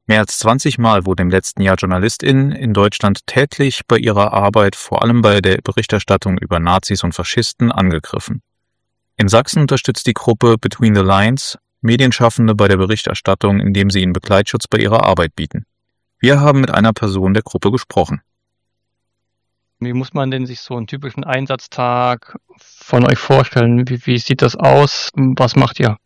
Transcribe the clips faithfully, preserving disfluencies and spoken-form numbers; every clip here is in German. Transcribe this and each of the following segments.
Mehr als zwanzig Mal wurden im letzten Jahr JournalistInnen in Deutschland tätlich bei ihrer Arbeit, vor allem bei der Berichterstattung über Nazis und Faschisten, angegriffen. In Sachsen unterstützt die Gruppe Between the Lines Medienschaffende bei der Berichterstattung, indem sie ihnen Begleitschutz bei ihrer Arbeit bieten. Wir haben mit einer Person der Gruppe gesprochen. Wie muss man denn sich so einen typischen Einsatztag von euch vorstellen? Wie, wie sieht das aus? Was macht ihr?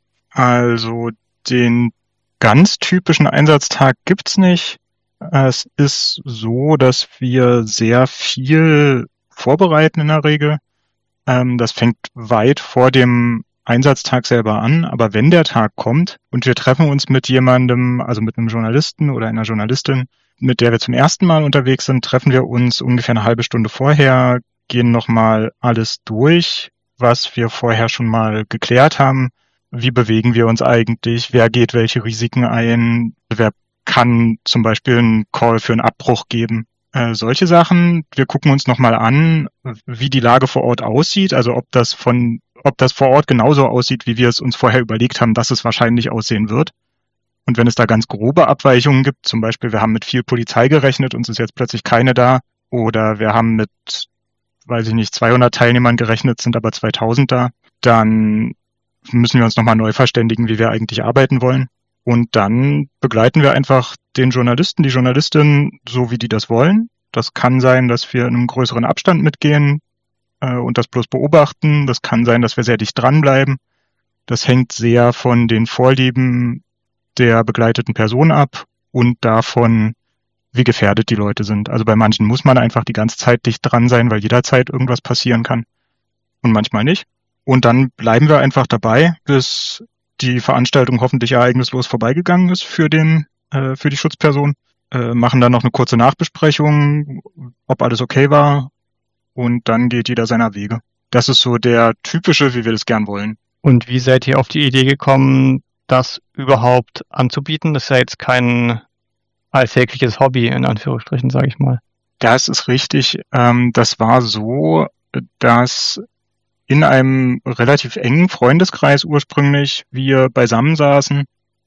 Also den ganz typischen Einsatztag gibt's nicht. Es ist so, dass wir sehr viel vorbereiten in der Regel. Ähm, das fängt weit vor dem Einsatztag selber an, aber wenn der Tag kommt und wir treffen uns mit jemandem, also mit einem Journalisten oder einer Journalistin, mit der wir zum ersten Mal unterwegs sind, treffen wir uns ungefähr eine halbe Stunde vorher, gehen nochmal alles durch, was wir vorher schon mal geklärt haben. Wie bewegen wir uns eigentlich? Wer geht welche Risiken ein? Wer kann zum Beispiel einen Call für einen Abbruch geben? Äh, solche Sachen. Wir gucken uns nochmal an, wie die Lage vor Ort aussieht, also ob das von, ob das vor Ort genauso aussieht, wie wir es uns vorher überlegt haben, dass es wahrscheinlich aussehen wird. Und wenn es da ganz grobe Abweichungen gibt, zum Beispiel wir haben mit viel Polizei gerechnet, uns ist jetzt plötzlich keine da, oder wir haben mit, weiß ich nicht, zweihundert Teilnehmern gerechnet, sind aber zweitausend da, dann müssen wir uns nochmal neu verständigen, wie wir eigentlich arbeiten wollen. Und dann begleiten wir einfach den Journalisten, die Journalistin, so wie die das wollen. Das kann sein, dass wir in einem größeren Abstand mitgehen äh, und das bloß beobachten. Das kann sein, dass wir sehr dicht dranbleiben. Das hängt sehr von den Vorlieben der begleiteten Person ab und davon, wie gefährdet die Leute sind. Also bei manchen muss man einfach die ganze Zeit dicht dran sein, weil jederzeit irgendwas passieren kann und manchmal nicht. Und dann bleiben wir einfach dabei, bis die Veranstaltung hoffentlich ereignislos vorbeigegangen ist für den, äh, für die Schutzperson, äh, machen dann noch eine kurze Nachbesprechung, ob alles okay war, und dann geht jeder seiner Wege. Das ist so der typische, wie wir das gern wollen. Und wie seid ihr auf die Idee gekommen, das überhaupt anzubieten? Das ist ja jetzt kein alltägliches Hobby, in Anführungsstrichen, sage ich mal. Das ist richtig. Ähm, das war so, dass in einem relativ engen Freundeskreis ursprünglich wir beisammen saßen,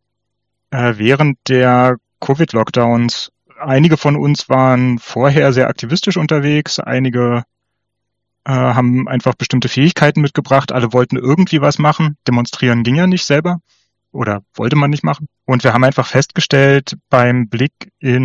äh, während der Covid-Lockdowns. Einige von uns waren vorher sehr aktivistisch unterwegs, einige äh, haben einfach bestimmte Fähigkeiten mitgebracht, alle wollten irgendwie was machen. Demonstrieren ging ja nicht selber oder wollte man nicht machen. Und wir haben einfach festgestellt beim Blick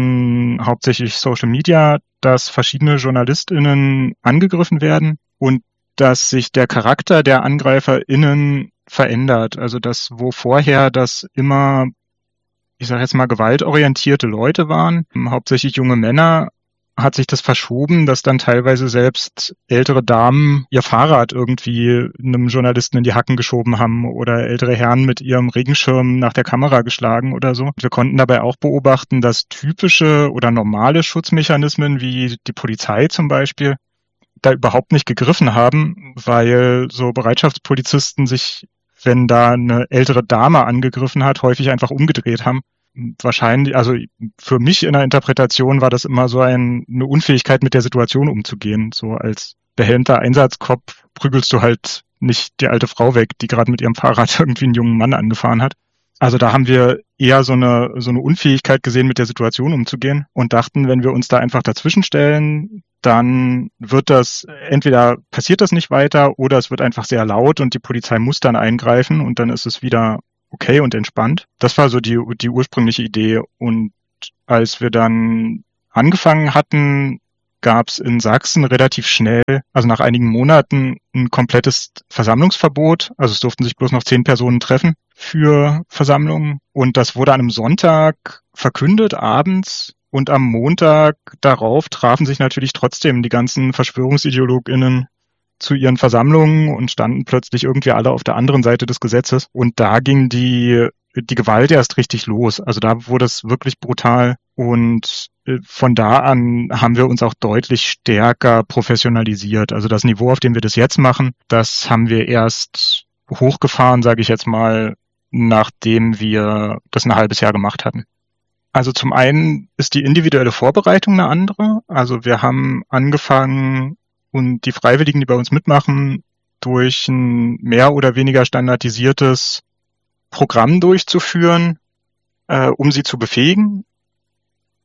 in hauptsächlich Social Media, dass verschiedene JournalistInnen angegriffen werden und dass sich der Charakter der AngreiferInnen verändert. Also dass, wo vorher das immer, ich sage jetzt mal, gewaltorientierte Leute waren, hauptsächlich junge Männer, hat sich das verschoben, dass dann teilweise selbst ältere Damen ihr Fahrrad irgendwie einem Journalisten in die Hacken geschoben haben oder ältere Herren mit ihrem Regenschirm nach der Kamera geschlagen oder so. Wir konnten dabei auch beobachten, dass typische oder normale Schutzmechanismen wie die Polizei zum Beispiel da überhaupt nicht gegriffen haben, weil so Bereitschaftspolizisten sich, wenn da eine ältere Dame angegriffen hat, häufig einfach umgedreht haben. Wahrscheinlich, also für mich in der Interpretation war das immer so ein, eine Unfähigkeit, mit der Situation umzugehen. So als behelmter Einsatzkopf prügelst du halt nicht die alte Frau weg, die gerade mit ihrem Fahrrad irgendwie einen jungen Mann angefahren hat. Also da haben wir eher so eine, so eine Unfähigkeit gesehen, mit der Situation umzugehen und dachten, wenn wir uns da einfach dazwischen stellen, dann wird das, entweder passiert das nicht weiter oder es wird einfach sehr laut und die Polizei muss dann eingreifen und dann ist es wieder okay und entspannt. Das war so die, die ursprüngliche Idee. Und als wir dann angefangen hatten, gab es in Sachsen relativ schnell, also nach einigen Monaten, ein komplettes Versammlungsverbot. Also es durften sich bloß noch zehn Personen treffen für Versammlungen. Und das wurde an einem Sonntag verkündet, abends. Und am Montag darauf trafen sich natürlich trotzdem die ganzen VerschwörungsideologInnen zu ihren Versammlungen und standen plötzlich irgendwie alle auf der anderen Seite des Gesetzes. Und da ging die, die Gewalt erst richtig los. Also da wurde es wirklich brutal. Und von da an haben wir uns auch deutlich stärker professionalisiert. Also das Niveau, auf dem wir das jetzt machen, das haben wir erst hochgefahren, sage ich jetzt mal, nachdem wir das ein halbes Jahr gemacht hatten. Also zum einen ist die individuelle Vorbereitung eine andere. Also wir haben angefangen, und die Freiwilligen, die bei uns mitmachen, durch ein mehr oder weniger standardisiertes Programm durchzuführen, äh, um sie zu befähigen.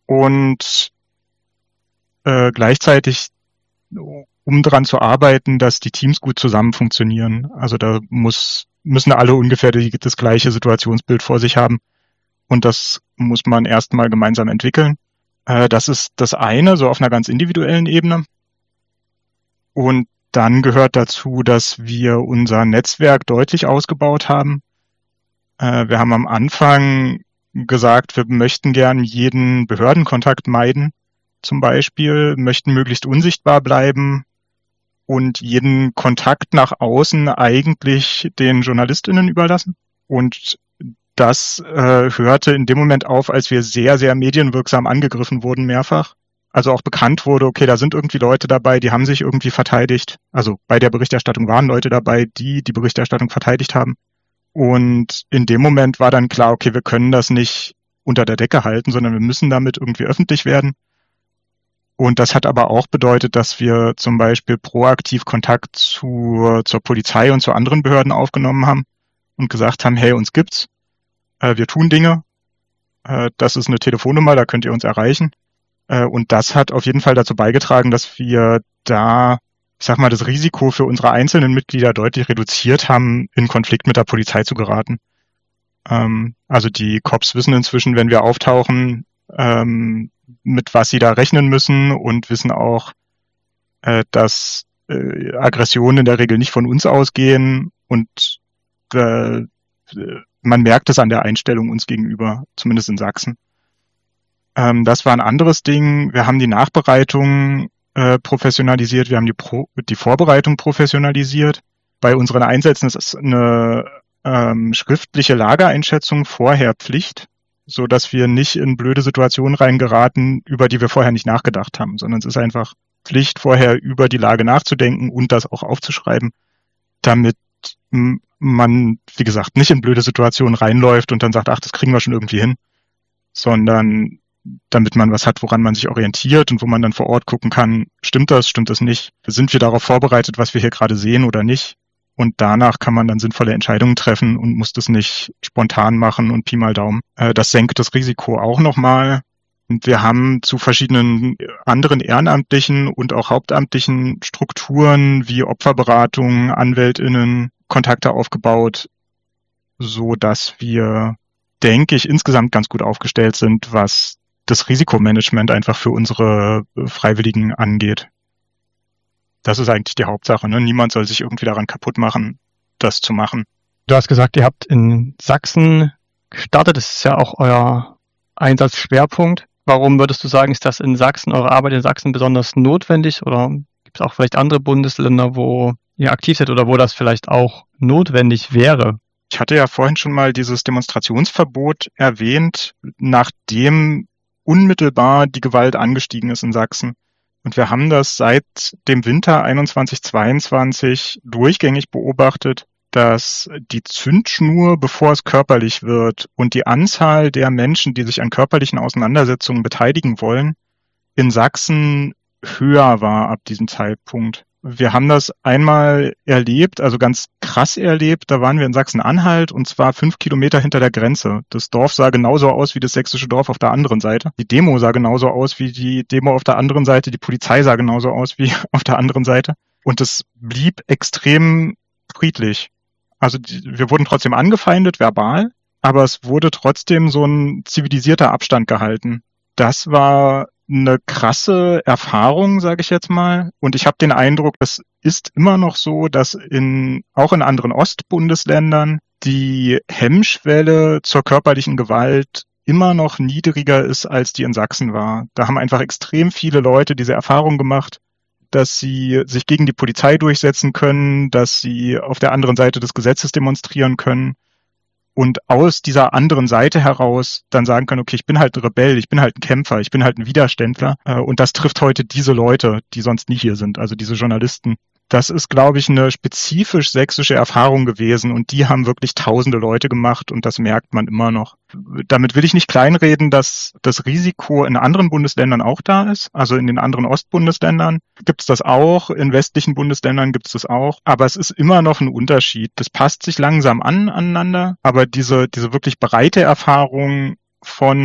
und äh, gleichzeitig um daran zu arbeiten, dass die Teams gut zusammen funktionieren. Also da muss, müssen alle ungefähr die, das gleiche Situationsbild vor sich haben. Und das muss man erstmal gemeinsam entwickeln. Äh, das ist das eine, so auf einer ganz individuellen Ebene. Und dann gehört dazu, dass wir unser Netzwerk deutlich ausgebaut haben. Äh, wir haben am Anfang gesagt, wir möchten gern jeden Behördenkontakt meiden, zum Beispiel, möchten möglichst unsichtbar bleiben und jeden Kontakt nach außen eigentlich den JournalistInnen überlassen. Und das äh, hörte in dem Moment auf, als wir sehr, sehr medienwirksam angegriffen wurden mehrfach. Also auch bekannt wurde, okay, da sind irgendwie Leute dabei, die haben sich irgendwie verteidigt. Also bei der Berichterstattung waren Leute dabei, die die Berichterstattung verteidigt haben. Und in dem Moment war dann klar, okay, wir können das nicht unter der Decke halten, sondern wir müssen damit irgendwie öffentlich werden. Und das hat aber auch bedeutet, dass wir zum Beispiel proaktiv Kontakt zu, zur Polizei und zu anderen Behörden aufgenommen haben und gesagt haben, hey, uns gibt's, äh, wir tun Dinge, äh, das ist eine Telefonnummer, da könnt ihr uns erreichen. Äh, und das hat auf jeden Fall dazu beigetragen, dass wir da, ich sag mal, das Risiko für unsere einzelnen Mitglieder deutlich reduziert haben, in Konflikt mit der Polizei zu geraten. Ähm, also die Cops wissen inzwischen, wenn wir auftauchen, ähm, mit was sie da rechnen müssen und wissen auch, äh, dass äh, Aggressionen in der Regel nicht von uns ausgehen und äh, man merkt es an der Einstellung uns gegenüber, zumindest in Sachsen. Ähm, das war ein anderes Ding. Wir haben die Nachbereitung äh, professionalisiert, wir haben die, Pro- die Vorbereitung professionalisiert. Bei unseren Einsätzen ist eine ähm, schriftliche Lageeinschätzung vorher Pflicht, so dass wir nicht in blöde Situationen reingeraten, über die wir vorher nicht nachgedacht haben, sondern es ist einfach Pflicht, vorher über die Lage nachzudenken und das auch aufzuschreiben, damit man, wie gesagt, nicht in blöde Situationen reinläuft und dann sagt, ach, das kriegen wir schon irgendwie hin, sondern damit man was hat, woran man sich orientiert und wo man dann vor Ort gucken kann, stimmt das, stimmt das nicht, sind wir darauf vorbereitet, was wir hier gerade sehen oder nicht. Und danach kann man dann sinnvolle Entscheidungen treffen und muss das nicht spontan machen und Pi mal Daumen. Das senkt das Risiko auch nochmal. Und wir haben zu verschiedenen anderen ehrenamtlichen und auch hauptamtlichen Strukturen wie Opferberatung, AnwältInnen Kontakte aufgebaut, so dass wir, denke ich, insgesamt ganz gut aufgestellt sind, was das Risikomanagement einfach für unsere Freiwilligen angeht. Das ist eigentlich die Hauptsache. Ne? Niemand soll sich irgendwie daran kaputt machen, das zu machen. Du hast gesagt, ihr habt in Sachsen gestartet. Das ist ja auch euer Einsatzschwerpunkt. Warum würdest du sagen, ist das in Sachsen, eure Arbeit in Sachsen besonders notwendig? Oder gibt es auch vielleicht andere Bundesländer, wo ihr aktiv seid oder wo das vielleicht auch notwendig wäre? Ich hatte ja vorhin schon mal dieses Demonstrationsverbot erwähnt, nachdem unmittelbar die Gewalt angestiegen ist in Sachsen. Und wir haben das seit dem Winter einundzwanzig zweiundzwanzig durchgängig beobachtet, dass die Zündschnur, bevor es körperlich wird, und die Anzahl der Menschen, die sich an körperlichen Auseinandersetzungen beteiligen wollen, in Sachsen höher war ab diesem Zeitpunkt. Wir haben das einmal erlebt, also ganz krass erlebt. Da waren wir in Sachsen-Anhalt und zwar fünf Kilometer hinter der Grenze. Das Dorf sah genauso aus wie das sächsische Dorf auf der anderen Seite. Die Demo sah genauso aus wie die Demo auf der anderen Seite. Die Polizei sah genauso aus wie auf der anderen Seite. Und es blieb extrem friedlich. Also die, wir wurden trotzdem angefeindet, verbal, aber es wurde trotzdem so ein zivilisierter Abstand gehalten. Das war eine krasse Erfahrung, sage ich jetzt mal. Und ich habe den Eindruck, es ist immer noch so, dass in auch in anderen Ostbundesländern die Hemmschwelle zur körperlichen Gewalt immer noch niedriger ist, als die in Sachsen war. Da haben einfach extrem viele Leute diese Erfahrung gemacht, dass sie sich gegen die Polizei durchsetzen können, dass sie auf der anderen Seite des Gesetzes demonstrieren können und aus dieser anderen Seite heraus dann sagen können, okay, ich bin halt ein Rebell, ich bin halt ein Kämpfer, ich bin halt ein Widerständler. Und das trifft heute diese Leute, die sonst nie hier sind, also diese Journalisten. Das ist, glaube ich, eine spezifisch sächsische Erfahrung gewesen und die haben wirklich tausende Leute gemacht und das merkt man immer noch. Damit will ich nicht kleinreden, dass das Risiko in anderen Bundesländern auch da ist. Also in den anderen Ostbundesländern gibt es das auch, in westlichen Bundesländern gibt es das auch. Aber es ist immer noch ein Unterschied. Das passt sich langsam an aneinander, aber diese, diese wirklich breite Erfahrung von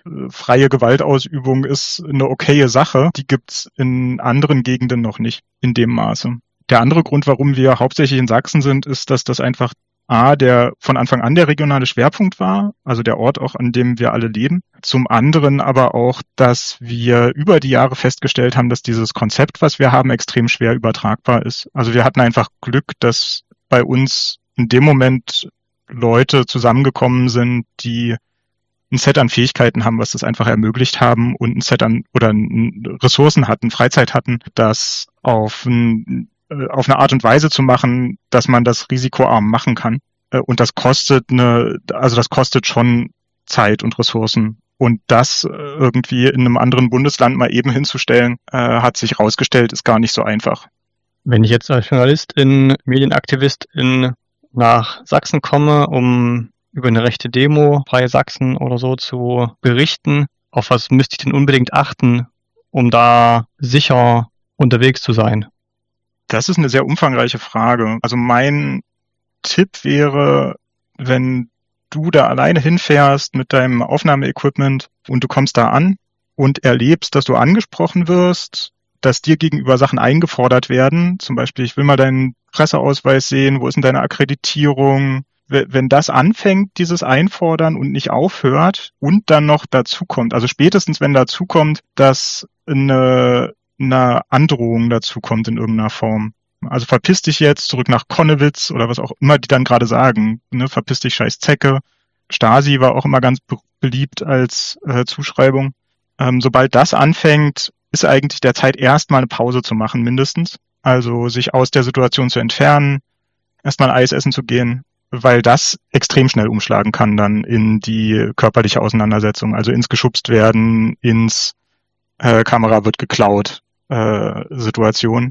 freie Gewaltausübung ist eine okaye Sache. Die gibt's in anderen Gegenden noch nicht in dem Maße. Der andere Grund, warum wir hauptsächlich in Sachsen sind, ist, dass das einfach A, der von Anfang an der regionale Schwerpunkt war, also der Ort auch, an dem wir alle leben. Zum anderen aber auch, dass wir über die Jahre festgestellt haben, dass dieses Konzept, was wir haben, extrem schwer übertragbar ist. Also wir hatten einfach Glück, dass bei uns in dem Moment Leute zusammengekommen sind, die ein Set an Fähigkeiten haben, was das einfach ermöglicht haben und ein Set an oder Ressourcen hatten, Freizeit hatten, das auf ein auf eine Art und Weise zu machen, dass man das risikoarm machen kann. Und das kostet eine, also das kostet schon Zeit und Ressourcen. Und das irgendwie in einem anderen Bundesland mal eben hinzustellen, hat sich rausgestellt, ist gar nicht so einfach. Wenn ich jetzt als Journalistin, Medienaktivistin nach Sachsen komme, um über eine rechte Demo, Freie Sachsen oder so zu berichten, auf was müsste ich denn unbedingt achten, um da sicher unterwegs zu sein? Das ist eine sehr umfangreiche Frage. Also mein Tipp wäre, wenn du da alleine hinfährst mit deinem Aufnahmeequipment und du kommst da an und erlebst, dass du angesprochen wirst, dass dir gegenüber Sachen eingefordert werden, zum Beispiel, ich will mal deinen Presseausweis sehen, wo ist denn deine Akkreditierung? Wenn das anfängt, dieses Einfordern und nicht aufhört und dann noch dazukommt, also spätestens wenn dazukommt, dass eine eine Androhung dazu kommt in irgendeiner Form. Also verpiss dich jetzt, zurück nach Konnewitz oder was auch immer die dann gerade sagen. Ne? Verpiss dich, scheiß Zecke. Stasi war auch immer ganz be- beliebt als äh, Zuschreibung. Ähm, sobald das anfängt, ist eigentlich der Zeit, erstmal eine Pause zu machen, mindestens. Also sich aus der Situation zu entfernen, erstmal Eis essen zu gehen, weil das extrem schnell umschlagen kann dann in die körperliche Auseinandersetzung. Also ins geschubst werden, ins äh, Kamera wird geklaut. Äh, Situation.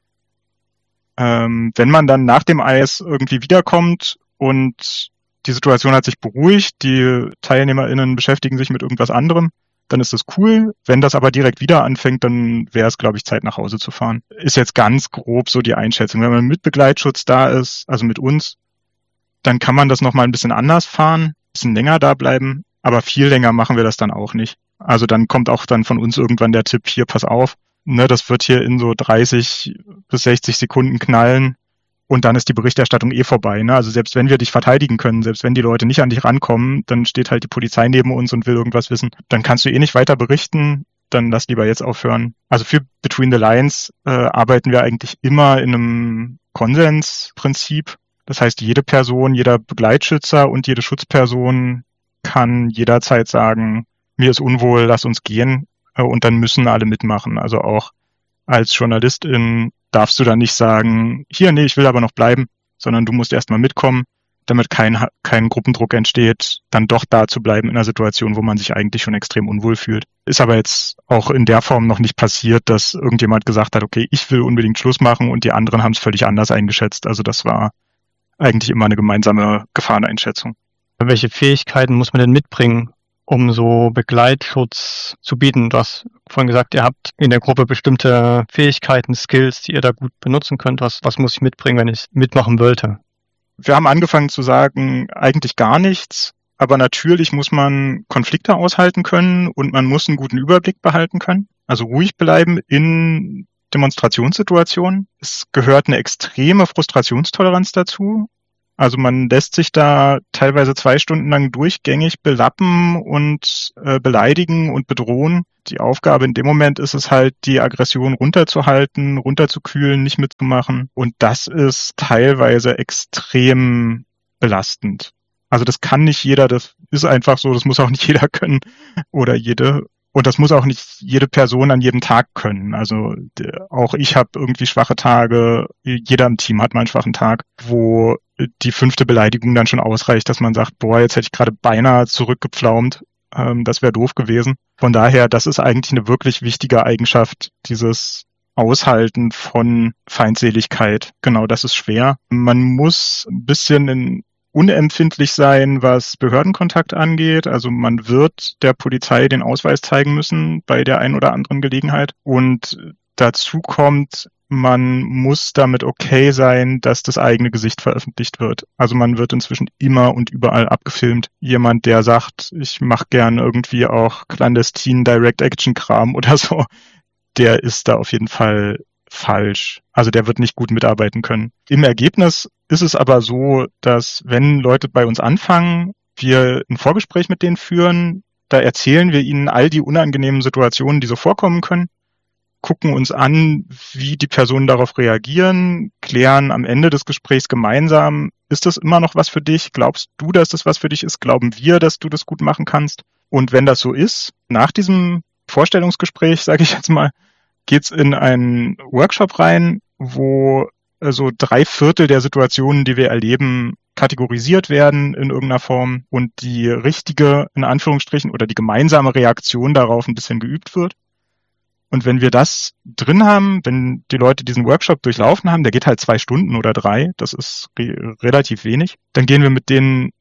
Ähm, wenn man dann nach dem Eis irgendwie wiederkommt und die Situation hat sich beruhigt, die TeilnehmerInnen beschäftigen sich mit irgendwas anderem, dann ist das cool. Wenn das aber direkt wieder anfängt, dann wäre es, glaube ich, Zeit nach Hause zu fahren. Ist jetzt ganz grob so die Einschätzung. Wenn man mit Begleitschutz da ist, also mit uns, dann kann man das nochmal ein bisschen anders fahren, ein bisschen länger da bleiben, aber viel länger machen wir das dann auch nicht. Also dann kommt auch dann von uns irgendwann der Tipp, hier, pass auf, ne, das wird hier in so dreißig bis sechzig Sekunden knallen und dann ist die Berichterstattung eh vorbei. Ne? Also selbst wenn wir dich verteidigen können, selbst wenn die Leute nicht an dich rankommen, dann steht halt die Polizei neben uns und will irgendwas wissen. Dann kannst du eh nicht weiter berichten, dann lass lieber jetzt aufhören. Also für Between the Lines äh, arbeiten wir eigentlich immer in einem Konsensprinzip. Das heißt, jede Person, jeder Begleitschützer und jede Schutzperson kann jederzeit sagen, mir ist unwohl, lass uns gehen. Und dann müssen alle mitmachen. Also auch als Journalistin darfst du dann nicht sagen, hier, nee, ich will aber noch bleiben, sondern du musst erstmal mitkommen, damit kein, kein Gruppendruck entsteht, dann doch da zu bleiben in einer Situation, wo man sich eigentlich schon extrem unwohl fühlt. Ist aber jetzt auch in der Form noch nicht passiert, dass irgendjemand gesagt hat, okay, ich will unbedingt Schluss machen und die anderen haben es völlig anders eingeschätzt. Also das war eigentlich immer eine gemeinsame Gefahreneinschätzung. Welche Fähigkeiten muss man denn mitbringen, um so Begleitschutz zu bieten? Du hast vorhin gesagt, ihr habt in der Gruppe bestimmte Fähigkeiten, Skills, die ihr da gut benutzen könnt. Was, was muss ich mitbringen, wenn ich mitmachen wollte? Wir haben angefangen zu sagen, eigentlich gar nichts, aber natürlich muss man Konflikte aushalten können und man muss einen guten Überblick behalten können. Also ruhig bleiben in Demonstrationssituationen. Es gehört eine extreme Frustrationstoleranz dazu. Also man lässt sich da teilweise zwei Stunden lang durchgängig belappen und äh, beleidigen und bedrohen. Die Aufgabe in dem Moment ist es halt, die Aggression runterzuhalten, runterzukühlen, nicht mitzumachen. Und das ist teilweise extrem belastend. Also das kann nicht jeder, das ist einfach so, das muss auch nicht jeder können oder jede. Und das muss auch nicht jede Person an jedem Tag können. Also auch ich habe irgendwie schwache Tage, jeder im Team hat mal einen schwachen Tag, wo die fünfte Beleidigung dann schon ausreicht, dass man sagt, boah, jetzt hätte ich gerade beinahe zurückgepflaumt, ähm, das wäre doof gewesen. Von daher, das ist eigentlich eine wirklich wichtige Eigenschaft, dieses Aushalten von Feindseligkeit. Genau, das ist schwer. Man muss ein bisschen in unempfindlich sein, was Behördenkontakt angeht. Also man wird der Polizei den Ausweis zeigen müssen bei der einen oder anderen Gelegenheit. Und dazu kommt, man muss damit okay sein, dass das eigene Gesicht veröffentlicht wird. Also man wird inzwischen immer und überall abgefilmt. Jemand, der sagt, ich mache gern irgendwie auch clandestin Direct-Action-Kram oder so, der ist da auf jeden Fall falsch. Also der wird nicht gut mitarbeiten können. Im Ergebnis ist es aber so, dass wenn Leute bei uns anfangen, wir ein Vorgespräch mit denen führen, da erzählen wir ihnen all die unangenehmen Situationen, die so vorkommen können, gucken uns an, wie die Personen darauf reagieren, klären am Ende des Gesprächs gemeinsam, ist das immer noch was für dich? Glaubst du, dass das was für dich ist? Glauben wir, dass du das gut machen kannst? Und wenn das so ist, nach diesem Vorstellungsgespräch, sage ich jetzt mal, geht's in einen Workshop rein, wo so drei Viertel der Situationen, die wir erleben, kategorisiert werden in irgendeiner Form und die richtige, in Anführungsstrichen, oder die gemeinsame Reaktion darauf ein bisschen geübt wird. Und wenn wir das drin haben, wenn die Leute diesen Workshop durchlaufen haben, der geht halt zwei Stunden oder drei, das ist re- relativ wenig, dann gehen wir mit denen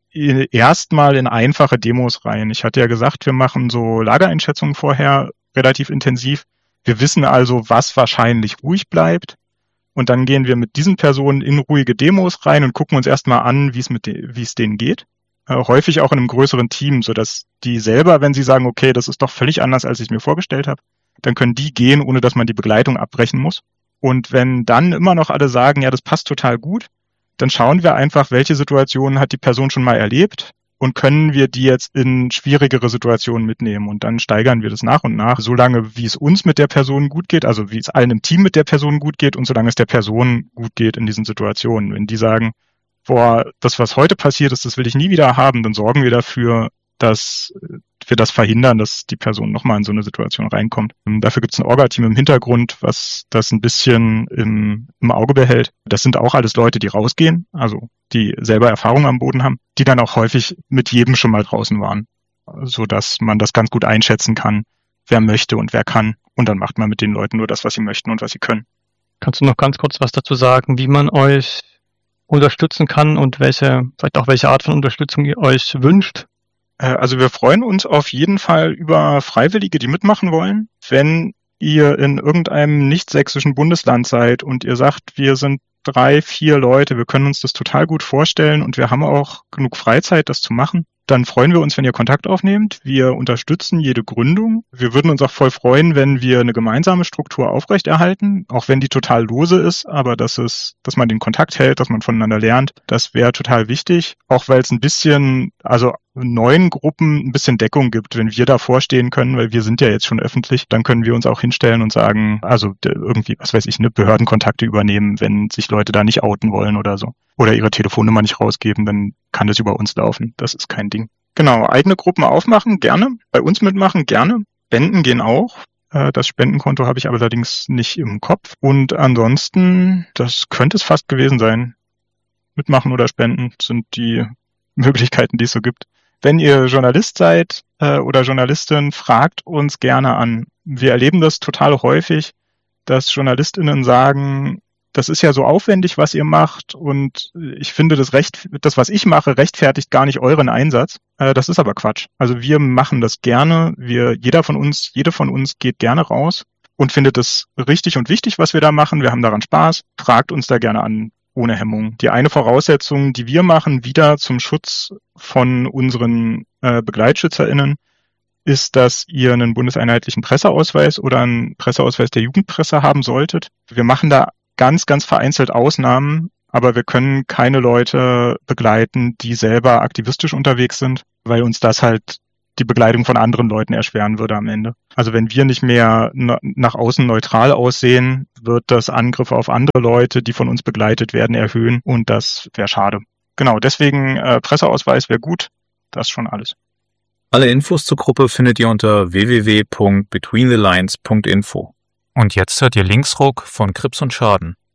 erstmal in einfache Demos rein. Ich hatte ja gesagt, wir machen so Lagereinschätzungen vorher relativ intensiv. Wir wissen also, was wahrscheinlich ruhig bleibt. Und dann gehen wir mit diesen Personen in ruhige Demos rein und gucken uns erstmal an, wie es mit de- wie es denen geht. Äh, häufig auch in einem größeren Team, sodass die selber, wenn sie sagen, okay, das ist doch völlig anders, als ich es mir vorgestellt habe, dann können die gehen, ohne dass man die Begleitung abbrechen muss. Und wenn dann immer noch alle sagen, ja, das passt total gut, dann schauen wir einfach, welche Situationen hat die Person schon mal erlebt und können wir die jetzt in schwierigere Situationen mitnehmen. Und dann steigern wir das nach und nach, solange wie es uns mit der Person gut geht, also wie es allen im Team mit der Person gut geht und solange es der Person gut geht in diesen Situationen. Wenn die sagen, boah, das, was heute passiert ist, das will ich nie wieder haben, dann sorgen wir dafür, dass wir das verhindern, dass die Person nochmal in so eine Situation reinkommt. Dafür gibt es ein Orga-Team im Hintergrund, was das ein bisschen im, im Auge behält. Das sind auch alles Leute, die rausgehen, also die selber Erfahrung am Boden haben, die dann auch häufig mit jedem schon mal draußen waren, so dass man das ganz gut einschätzen kann, wer möchte und wer kann. Und dann macht man mit den Leuten nur das, was sie möchten und was sie können. Kannst du noch ganz kurz was dazu sagen, wie man euch unterstützen kann und welche, vielleicht auch welche Art von Unterstützung ihr euch wünscht? Also wir freuen uns auf jeden Fall über Freiwillige, die mitmachen wollen. Wenn ihr in irgendeinem nicht-sächsischen Bundesland seid und ihr sagt, wir sind drei, vier Leute, wir können uns das total gut vorstellen und wir haben auch genug Freizeit, das zu machen, dann freuen wir uns, wenn ihr Kontakt aufnehmt. Wir unterstützen jede Gründung. Wir würden uns auch voll freuen, wenn wir eine gemeinsame Struktur aufrechterhalten, auch wenn die total lose ist, aber dass es, dass man den Kontakt hält, dass man voneinander lernt, das wäre total wichtig. Auch weil es ein bisschen, also neuen Gruppen ein bisschen Deckung gibt, wenn wir davor stehen können, weil wir sind ja jetzt schon öffentlich, dann können wir uns auch hinstellen und sagen, also irgendwie, was weiß ich, eine Behördenkontakte übernehmen, wenn sich Leute da nicht outen wollen oder so. Oder ihre Telefonnummer nicht rausgeben, dann kann das über uns laufen. Das ist kein Ding. Genau, eigene Gruppen aufmachen, gerne. Bei uns mitmachen, gerne. Spenden gehen auch. Das Spendenkonto habe ich aber allerdings nicht im Kopf. Und ansonsten, das könnte es fast gewesen sein. Mitmachen oder spenden sind die Möglichkeiten, die es so gibt. Wenn ihr Journalist seid äh, oder Journalistin, fragt uns gerne an. Wir erleben das total häufig, dass JournalistInnen sagen, das ist ja so aufwendig, was ihr macht und ich finde, das, recht, das was ich mache, rechtfertigt gar nicht euren Einsatz. Äh, das ist aber Quatsch. Also wir machen das gerne. Wir, jeder von uns, jede von uns geht gerne raus und findet es richtig und wichtig, was wir da machen. Wir haben daran Spaß. Fragt uns da gerne an. Ohne Hemmung. Die eine Voraussetzung, die wir machen, wieder zum Schutz von unseren äh, BegleitschützerInnen, ist, dass ihr einen bundeseinheitlichen Presseausweis oder einen Presseausweis der Jugendpresse haben solltet. Wir machen da ganz, ganz vereinzelt Ausnahmen, aber wir können keine Leute begleiten, die selber aktivistisch unterwegs sind, weil uns das halt die Begleitung von anderen Leuten erschweren würde am Ende. Also wenn wir nicht mehr na, nach außen neutral aussehen, wird das Angriffe auf andere Leute, die von uns begleitet werden, erhöhen und das wäre schade. Genau, deswegen äh, Presseausweis wäre gut, das ist schon alles. Alle Infos zur Gruppe findet ihr unter w w w punkt between the lines punkt info. Und jetzt hört ihr Linksruck von Krips und Schaden.